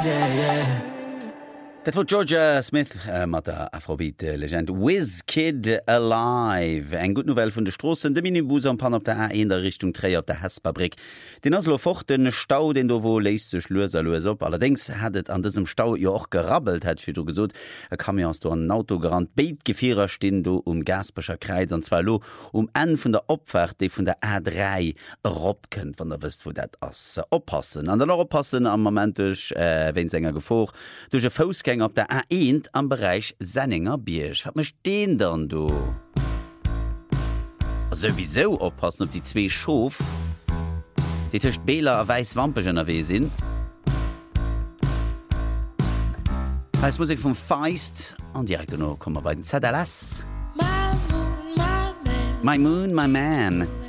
Dat war Georgia Smith mat der Afrobeat-Legend Wizkid Alive. Eng gut Novell vun de Strossen, de Minibus am Pan op der A1 der Richtung Träi op der Hesfabrik. Den aslo focht den Stau, den du wo leist sech loser op. Allerdings hatt an diesem Stau jo och gerabbelt, hat wie du gesot. Kam ja aus du an Autogarant Beitgefierer stehen du Gaspecher Kreis an zwei Lo en vun der Opfahrt, de vun der A3 Robken van der wisst wo dat ass oppassen. An der oppassen am momentech wenn Sänger gefoch duch e Fußgänger auf der A1 am Bereich Senninger Biersch. Hat mich den dann, du? Sowieso aufpassen auf die zwei Schof, die zwischen Bela und Weißwampisch in der Weh sind. Heißt Musik von Feist und direkt noch kommen wir bei den ZLS. My moon, my man.